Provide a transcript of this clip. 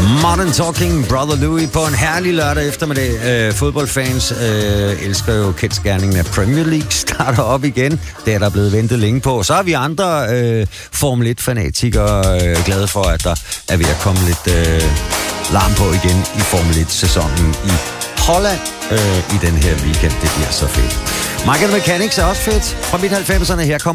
Modern Talking, Brother Louis på en herlig lørdag eftermiddag. Fodboldfans elsker jo kendsgerningen, at Premier League starter op igen. Det er der blevet ventet længe på. Så er vi andre Formel 1-fanatikere glade for, at der er ved at komme lidt larm på igen i Formel 1-sæsonen i Holland i den her weekend. Det bliver så fedt. Michael Mechanics er også fedt fra midt-90'erne. Her kommer